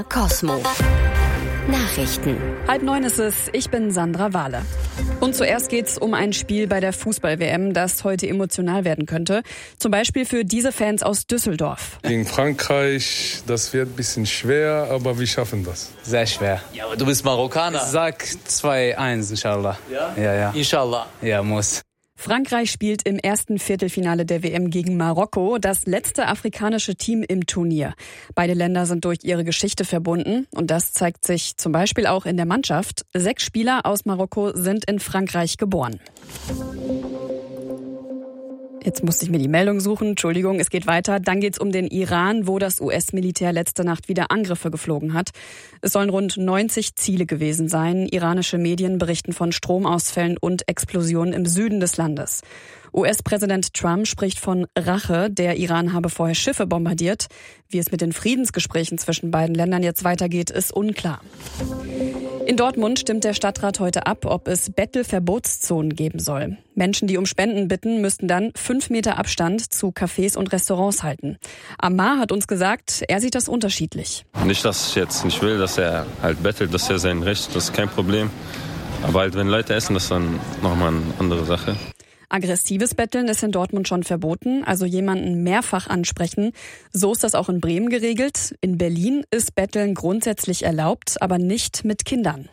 Cosmo. Nachrichten. 8:30 ist es, ich bin Sandra Wahle. Und zuerst geht's um ein Spiel bei der Fußball-WM, das heute emotional werden könnte. Zum Beispiel für diese Fans aus Düsseldorf. Gegen Frankreich, das wird ein bisschen schwer, aber wir schaffen das. Sehr schwer. Ja, aber du bist Marokkaner. Sag 2-1, inshallah. Ja? Ja. Inshallah. Ja, muss. Frankreich spielt im ersten Viertelfinale der WM gegen Marokko, das letzte afrikanische Team im Turnier. Beide Länder sind durch ihre Geschichte verbunden und das zeigt sich zum Beispiel auch in der Mannschaft. 6 Spieler aus Marokko sind in Frankreich geboren. Jetzt musste ich mir die Meldung suchen. Entschuldigung, es geht weiter. Dann geht's um den Iran, wo das US-Militär letzte Nacht wieder Angriffe geflogen hat. Es sollen rund 90 Ziele gewesen sein. Iranische Medien berichten von Stromausfällen und Explosionen im Süden des Landes. US-Präsident Trump spricht von Rache. Der Iran habe vorher Schiffe bombardiert. Wie es mit den Friedensgesprächen zwischen beiden Ländern jetzt weitergeht, ist unklar. In Dortmund stimmt der Stadtrat heute ab, ob es Bettelverbotszonen geben soll. Menschen, die um Spenden bitten, müssten dann 5 Meter Abstand zu Cafés und Restaurants halten. Ammar hat uns gesagt, er sieht das unterschiedlich. Nicht, dass ich jetzt nicht will, dass er halt bettelt, das ist ja sein Recht, das ist kein Problem. Aber halt, wenn Leute essen, das ist dann nochmal eine andere Sache. Aggressives Betteln ist in Dortmund schon verboten, also jemanden mehrfach ansprechen. So ist das auch in Bremen geregelt. In Berlin ist Betteln grundsätzlich erlaubt, aber nicht mit Kindern.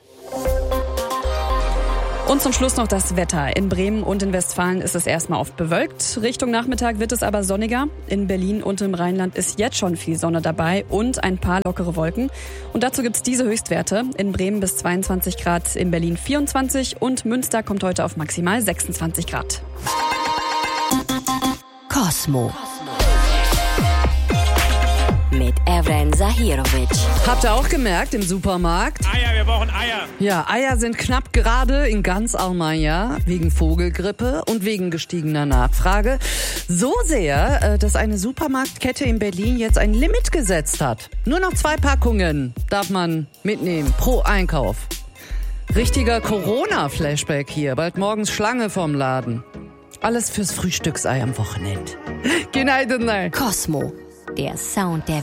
Und zum Schluss noch das Wetter. In Bremen und in Westfalen ist es erstmal oft bewölkt. Richtung Nachmittag wird es aber sonniger. In Berlin und im Rheinland ist jetzt schon viel Sonne dabei und ein paar lockere Wolken. Und dazu gibt's diese Höchstwerte. In Bremen bis 22 Grad, in Berlin 24 und Münster kommt heute auf maximal 26 Grad. Cosmo. Mit Evren Zahirovic. Habt ihr auch gemerkt im Supermarkt? Eier, wir brauchen Eier. Ja, Eier sind knapp gerade in ganz Almanya wegen Vogelgrippe und wegen gestiegener Nachfrage. So sehr, dass eine Supermarktkette in Berlin jetzt ein Limit gesetzt hat. Nur noch 2 Packungen darf man mitnehmen pro Einkauf. Richtiger Corona-Flashback hier. Bald morgens Schlange vorm Laden. Alles fürs Frühstücksei am Wochenende. Good night. Cosmo. Der Sound der